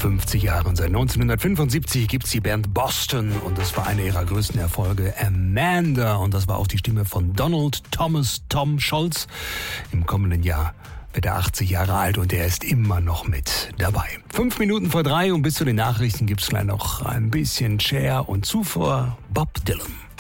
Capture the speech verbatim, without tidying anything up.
fünfzig Jahre und seit neunzehnhundertfünfundsiebzig gibt's die Band Boston und das war eine ihrer größten Erfolge, Amanda. Und das war auch die Stimme von Donald Thomas Tom Scholz. Im kommenden Jahr wird er achtzig Jahre alt und er ist immer noch mit dabei. Fünf Minuten vor drei und bis zu den Nachrichten gibt's gleich noch ein bisschen Cher und zuvor Bob Dylan.